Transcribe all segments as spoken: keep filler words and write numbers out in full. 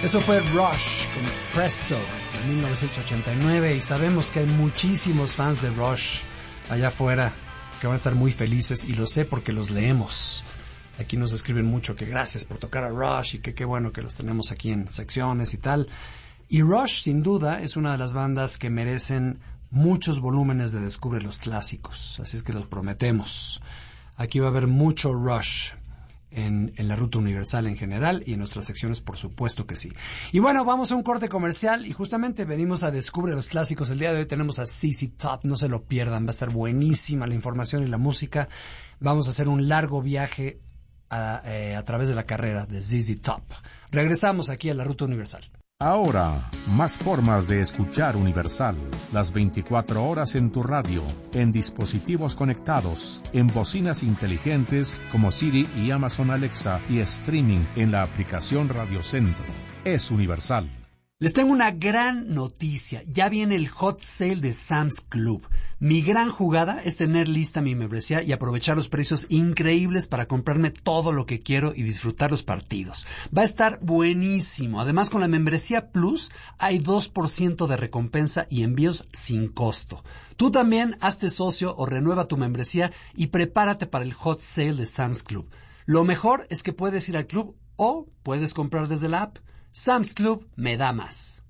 Eso fue Rush con Presto en mil novecientos ochenta y nueve, y sabemos que hay muchísimos fans de Rush allá afuera que van a estar muy felices, y lo sé porque los leemos. Aquí nos escriben mucho que gracias por tocar a Rush y que qué bueno que los tenemos aquí en secciones y tal. Y Rush, sin duda, es una de las bandas que merecen muchos volúmenes de Descubre los Clásicos, así es que los prometemos. Aquí va a haber mucho Rush. En, en la Ruta Universal en general y en nuestras secciones, por supuesto que sí. Y bueno, vamos a un corte comercial y justamente venimos a Descubre los Clásicos. El día de hoy tenemos a Z Z Top, no se lo pierdan, va a estar buenísima la información y la música. Vamos a hacer un largo viaje a, eh, a través de la carrera de Z Z Top. Regresamos aquí a la Ruta Universal. Ahora, más formas de escuchar Universal, las veinticuatro horas en tu radio, en dispositivos conectados, en bocinas inteligentes como Siri y Amazon Alexa, y streaming en la aplicación Radio Centro. Es Universal. Les tengo una gran noticia. Ya viene el Hot Sale de Sam's Club. Mi gran jugada es tener lista mi membresía y aprovechar los precios increíbles para comprarme todo lo que quiero y disfrutar los partidos. Va a estar buenísimo. Además, con la membresía Plus hay dos por ciento de recompensa y envíos sin costo. Tú también hazte socio o renueva tu membresía y prepárate para el Hot Sale de Sam's Club. Lo mejor es que puedes ir al club o puedes comprar desde la app. Sam's Club me da más.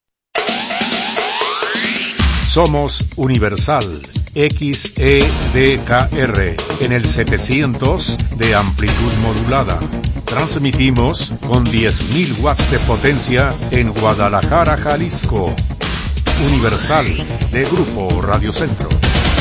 Somos Universal X E D K R en el setecientos de amplitud modulada. Transmitimos con diez mil watts de potencia en Guadalajara, Jalisco. Universal de Grupo Radio Centro.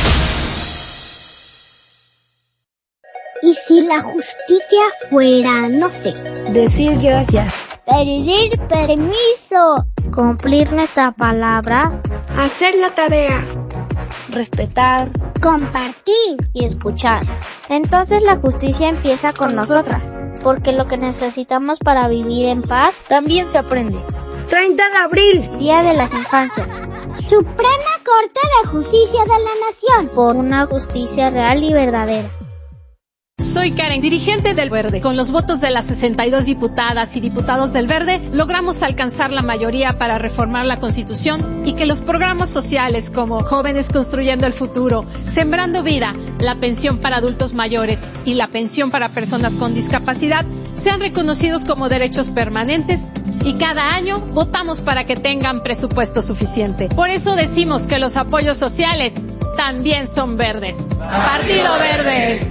¿Y si la justicia fuera, no sé, decir gracias, pedir permiso, cumplir nuestra palabra, hacer la tarea, respetar, compartir y escuchar? Entonces la justicia empieza con nosotras, porque lo que necesitamos para vivir en paz también se aprende. treinta de abril, Día de las Infancias. Suprema Corte de Justicia de la Nación, por una justicia real y verdadera. Soy Karen, dirigente del Verde. Con los votos de las sesenta y dos diputadas y diputados del Verde, logramos alcanzar la mayoría para reformar la Constitución y que los programas sociales como Jóvenes Construyendo el Futuro, Sembrando Vida, la pensión para adultos mayores y la pensión para personas con discapacidad sean reconocidos como derechos permanentes, y cada año votamos para que tengan presupuesto suficiente. Por eso decimos que los apoyos sociales también son verdes. Partido Verde.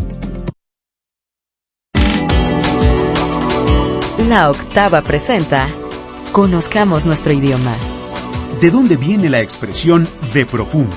La Octava presenta Conozcamos nuestro idioma. ¿De dónde viene la expresión de profundo?